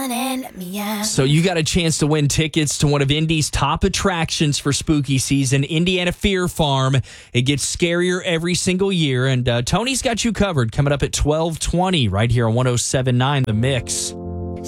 fun and let me out. So you got a chance to win tickets to one of Indy's top attractions for spooky season, Indiana Fear Farm. It gets scarier every single year, and Tony's got you covered coming up at 12:20 right here on 107.9 The Mix.